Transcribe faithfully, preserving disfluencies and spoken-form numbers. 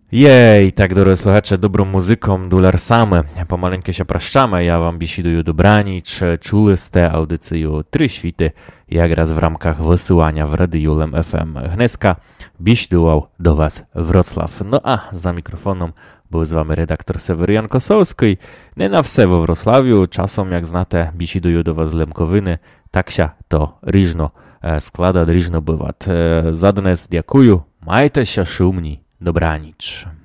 Jej, tak drodzy słuchacze, dobrą muzyką dulersamy. Pomalenько się praszczamy, ja wam bisiduję dobranic, czuli ste audycję Trzy Świty, jak raz w ramkach wysyłania w Radiu Lem F M Gneska, bisiduał do was Wrocław. No a za mikrofonem był z wami redaktor Seweryjan Kosolski. Nie na wse we Wrocławiu, czasem jak znate bisiduję do was z Lemkowiny, tak się to ryżno składa, ryżno bywa. Za dnes dziękuję, majcie się szumni. Dobranic.